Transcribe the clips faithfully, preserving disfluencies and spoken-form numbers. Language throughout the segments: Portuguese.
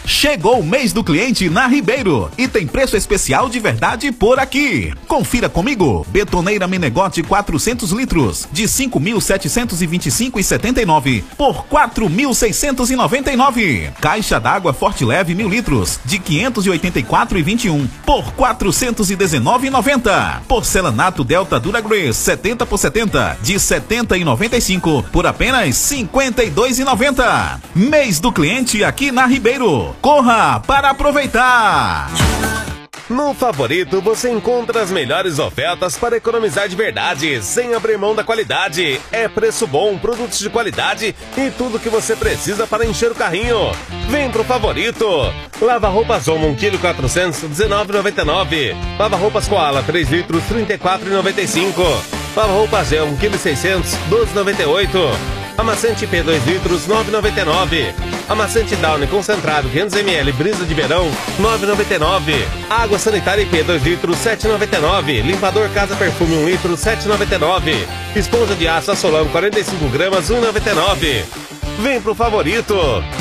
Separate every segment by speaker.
Speaker 1: Chegou o mês do cliente na Ribeiro e tem preço especial de verdade por aqui. Confira comigo. Betoneira Menegote quatrocentos litros de cinco mil setecentos e vinte e cinco reais e setenta e nove centavos por quatro mil seiscentos e noventa e nove reais. Caixa d'água Forte Leve mil litros de quinhentos e oitenta e quatro reais e vinte e um centavos por quatrocentos e dezenove reais e noventa centavos. Porcelanato Delta Duragrace setenta por setenta de setenta e noventa e cinco centavos por apenas cinquenta e dois reais e noventa centavos. Mês do cliente aqui na Ribeiro. Corra para aproveitar!
Speaker 2: No Favorito você encontra as melhores ofertas para economizar de verdade, sem abrir mão da qualidade. É preço bom, produtos de qualidade e tudo que você precisa para encher o carrinho. Vem pro Favorito. Lava roupas Omo um quilo quatrocentos, dezenove reais e noventa e nove centavos. Lava roupas Koala três litros, trinta e quatro reais e noventa e cinco centavos. Lava roupas Gel um quilo seiscentos, doze reais e noventa e oito centavos. Amaciante P dois litros, nove reais e noventa e nove centavos. Amaciante Downy concentrado quinhentos mililitros, brisa de verão, nove reais e noventa e nove centavos. Água sanitária I P dois litros, sete reais e noventa e nove centavos. Limpador Casa Perfume um litro, sete reais e noventa e nove centavos. Esponja de aço Assolão quarenta e cinco gramas, um real e noventa e nove centavos. Vem pro Favorito.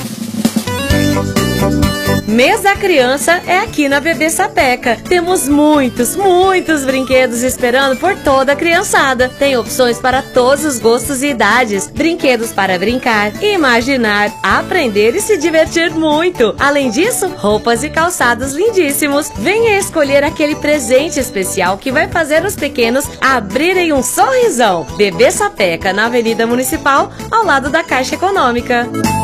Speaker 3: Mês da Criança é aqui na Bebê Sapeca. Temos muitos, muitos brinquedos esperando por toda a criançada. Tem opções para todos os gostos e idades. Brinquedos para brincar, imaginar, aprender e se divertir muito. Além disso, roupas e calçados lindíssimos. Venha escolher aquele presente especial que vai fazer os pequenos abrirem um sorrisão. Bebê Sapeca, na Avenida Municipal, ao lado da Caixa Econômica.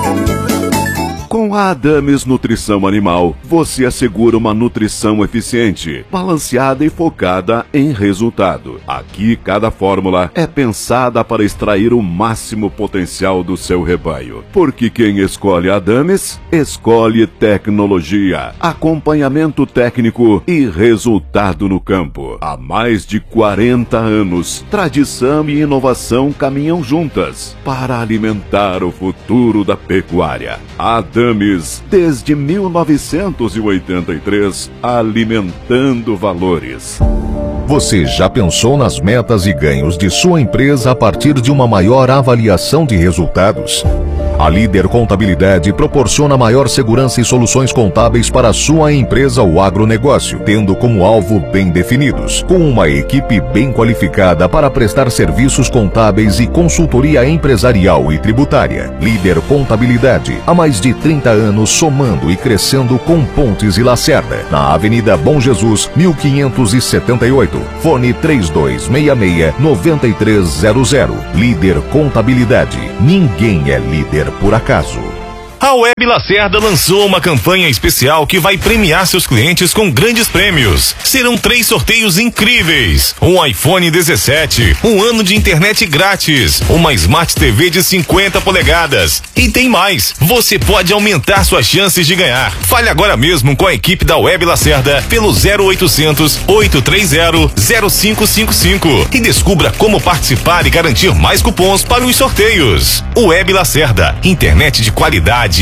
Speaker 4: Com a Adames Nutrição Animal, você assegura uma nutrição eficiente, balanceada e focada em resultado. Aqui, cada fórmula é pensada para extrair o máximo potencial do seu rebanho. Porque quem escolhe a Adames, escolhe tecnologia, acompanhamento técnico e resultado no campo. Há mais de quarenta anos, tradição e inovação caminham juntas para alimentar o futuro da pecuária. A Adames desde mil novecentos e oitenta e três, alimentando valores.
Speaker 5: Você já pensou nas metas e ganhos de sua empresa a partir de uma maior avaliação de resultados? A Líder Contabilidade proporciona maior segurança e soluções contábeis para a sua empresa ou agronegócio, tendo como alvo bem definidos, com uma equipe bem qualificada para prestar serviços contábeis e consultoria empresarial e tributária. Líder Contabilidade, há mais de trinta anos somando e crescendo com Pontes e Lacerda, na Avenida Bom Jesus, mil quinhentos e setenta e oito. Fone três dois seis seis, nove três zero zero. Líder Contabilidade. Ninguém é líder por acaso.
Speaker 6: A Web Lacerda lançou uma campanha especial que vai premiar seus clientes com grandes prêmios. Serão três sorteios incríveis: um iPhone dezessete, um ano de internet grátis, uma Smart T V de cinquenta polegadas. E tem mais, você pode aumentar suas chances de ganhar. Fale agora mesmo com a equipe da Web Lacerda pelo zero oitocentos, oito três zero, zero cinco cinco cinco e descubra como participar e garantir mais cupons para os sorteios. Web Lacerda, internet de qualidade